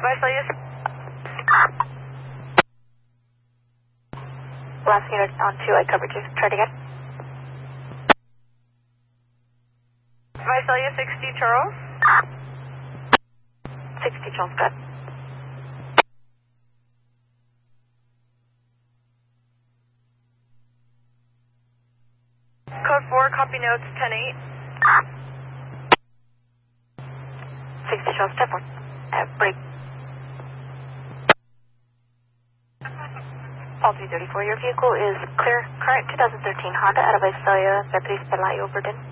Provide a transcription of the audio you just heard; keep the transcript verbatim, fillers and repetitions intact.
Visalia. Last unit on two, I covered you. Try it again. Visalia sixty, Charles. sixty, Charles, good. Code four, copy notes, ten eight. sixty, Charles, step one. Uh, break. All three thirty-four, your vehicle is clear. Current twenty thirteen Honda out of Visalia, Beatriz Pelayo, Verdun.